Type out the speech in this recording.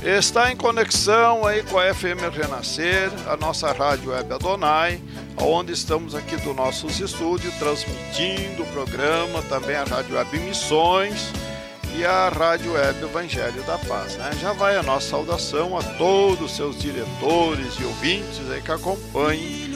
Está em conexão aí com a FM Renascer, a nossa Rádio Web Adonai, onde estamos aqui dos nossos estúdios, transmitindo o programa, também a Rádio Web Missões e a Rádio Web Evangelho da Paz, né? Já vai a nossa saudação a todos os seus diretores e ouvintes aí que acompanhem